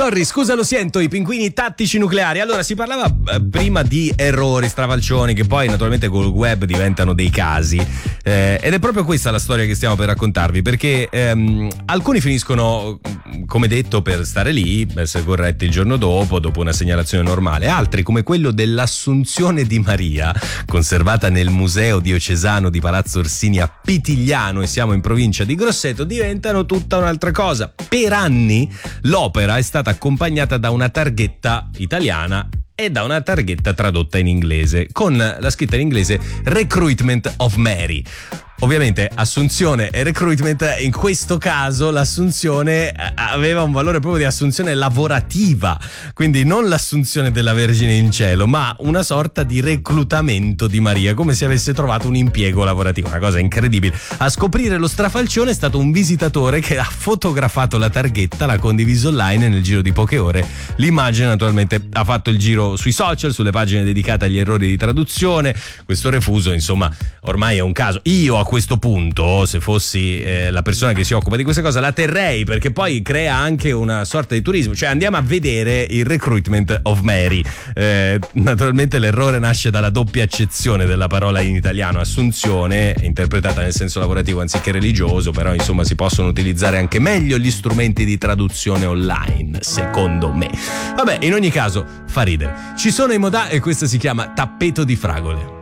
Sorry, scusa, lo sento, i pinguini tattici nucleari. Allora, si parlava prima di errori, stravalcioni, che poi naturalmente col web diventano dei casi. Ed è proprio questa la storia che stiamo per raccontarvi, perché alcuni finiscono, come detto, per stare lì, per essere corretti il giorno dopo una segnalazione normale. Altri, come quello dell'Assunzione di Maria, conservata nel Museo Diocesano di Palazzo Orsini a Pitigliano, e siamo in provincia di Grosseto, diventano tutta un'altra cosa. Per anni l'opera è stata accompagnata da una targhetta italiana e da una targhetta tradotta in inglese, con la scritta in inglese Recruitment of Mary. Ovviamente assunzione e recruitment, in questo caso l'assunzione aveva un valore proprio di assunzione lavorativa, quindi non l'assunzione della Vergine in cielo, ma una sorta di reclutamento di Maria, come se avesse trovato un impiego lavorativo, una cosa incredibile. A scoprire lo strafalcione è stato un visitatore che ha fotografato la targhetta, l'ha condiviso online e nel giro di poche ore l'immagine naturalmente ha fatto il giro sui social, sulle pagine dedicate agli errori di traduzione. Questo refuso, insomma, ormai è un caso. Io a questo punto, se fossi la persona che si occupa di questa cosa, la terrei, perché poi crea anche una sorta di turismo, cioè andiamo a vedere il Recruitment of Mary. Naturalmente l'errore nasce dalla doppia accezione della parola in italiano, assunzione interpretata nel senso lavorativo anziché religioso, però insomma si possono utilizzare anche meglio gli strumenti di traduzione online, secondo me. Vabbè, in ogni caso fa ridere. Ci sono i Modà e questa si chiama Tappeto di fragole.